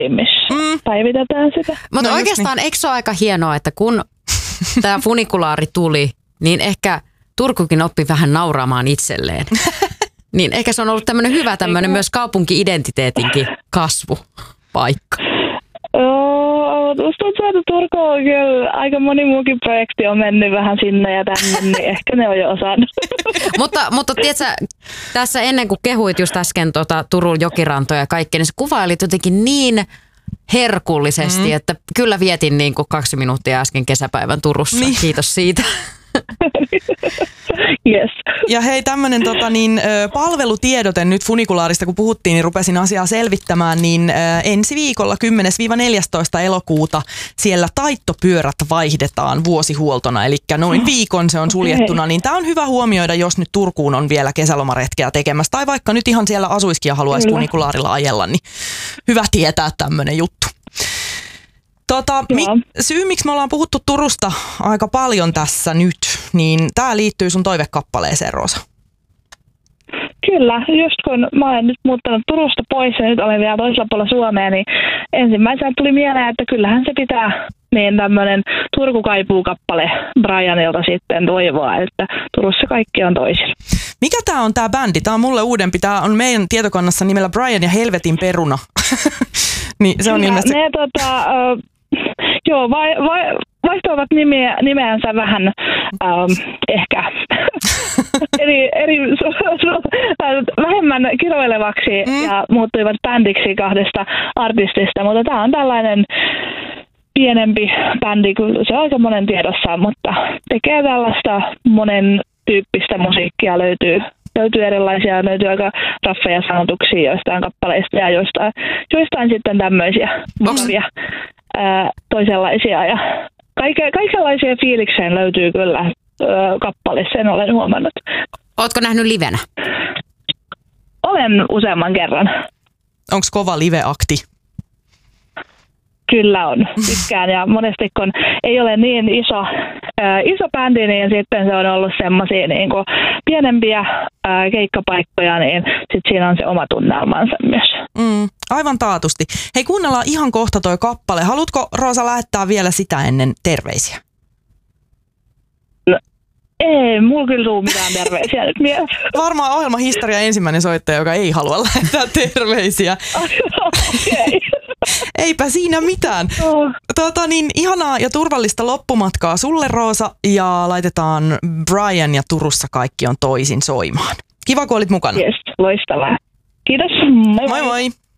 missä päivitetään sitä. Mutta oikeastaan eikö se ole aika hienoa, että kun tämä funikulaari tuli, niin ehkä Turkukin oppi vähän nauraamaan itselleen. Niin ehkä se on ollut tämmöinen hyvä myös kaupunki-identiteetinkin kasvupaikka. Musta tuntuu, että Turku on kyllä aika moni muukin projekti on mennyt vähän sinne ja tänne, niin ehkä ne on jo osannut. mutta tiedätkö, tässä ennen kuin kehuit just äsken Turun jokirantoja ja kaikkea, niin sä kuvailit jotenkin niin herkullisesti, että kyllä vietin niin kuin 2 minuuttia äsken kesäpäivän Turussa. Niin. Kiitos siitä. Yes. Ja hei, tämmöinen palvelutiedote nyt funikulaarista, kun puhuttiin, niin rupesin asiaa selvittämään, niin ensi viikolla 10-14 elokuuta siellä taittopyörät vaihdetaan vuosihuoltona, eli noin viikon se on suljettuna, niin tämä on hyvä huomioida, jos nyt Turkuun on vielä kesälomaretkeä tekemässä, tai vaikka nyt ihan siellä asuisikin ja haluaisi funikulaarilla ajella, niin hyvä tietää tämmöinen juttu. Syy, miksi me ollaan puhuttu Turusta aika paljon tässä nyt, niin tämä liittyy sun toivekappaleeseen, Roosa. Kyllä, just kun mä olen nyt muuttanut Turusta pois ja nyt olen vielä toisella puolella Suomea, niin ensimmäisenä tuli mieleen, että kyllähän se pitää niin tämmöinen Turku kaipuu kappale Brianilta sitten toivoa, että Turussa kaikki on toisin. Mikä tämä on tämä bändi? Tämä on mulle uudempi. Tämä on meidän tietokannassa nimellä Brian ja Helvetin peruna. Niin se on ilmeisesti... Joo, vaihtoivat nimeänsä vähän ehkä vähemmän kiroilevaksi ja muuttuivat bändiksi 2 artistista, mutta tämä on tällainen pienempi bändi, kyllä se on aika monen tiedossa, mutta tekee tällaista monen tyyppistä musiikkia, löytyy erilaisia, löytyy aika raffeja sanotuksia joistain kappaleista ja joistain sitten tämmöisiä vakavia toisenlaisia ja kaikenlaisia fiilikseen löytyy kyllä kappaleissa, sen olen huomannut. Ootko nähnyt livenä? Olen useamman kerran. Onko kova live-akti? Kyllä on, tykkään ja monesti kun ei ole niin iso bändi, niin sitten se on ollut semmoisia niin kuin pienempiä keikkapaikkoja, niin sitten siinä on se oma tunnelmansa myös. Aivan taatusti. Hei, kuunnellaan ihan kohta toi kappale. Haluatko, Roosa, lähettää vielä sitä ennen terveisiä? No, ei, mulla kyllä tuu mitään terveisiä nyt mielessä. Varmaan ohjelmahistoria ensimmäinen soittaja, joka ei halua lähettää terveisiä. Okay. Eipä siinä mitään. Ihanaa ja turvallista loppumatkaa sulle, Roosa, ja laitetaan Brian ja Turussa kaikki on toisin soimaan. Kiva, kun olit mukana. Yes, loistavaa. Kiitos. Moi moi.